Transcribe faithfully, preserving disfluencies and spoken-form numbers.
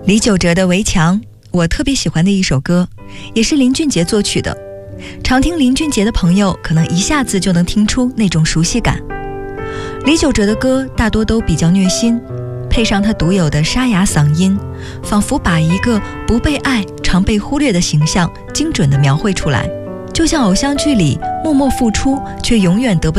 李玖哲的《围墙》，我特别喜欢的一首歌，也是林俊杰作曲的。常听林俊杰的朋友可能一下子就能听出那种熟悉感。李玖哲的歌大多都比较虐心，配上他独有的沙哑嗓音，仿佛把一个不被爱、常被忽略的形象精准地描绘出来，就像偶像剧里默默付出却永远得不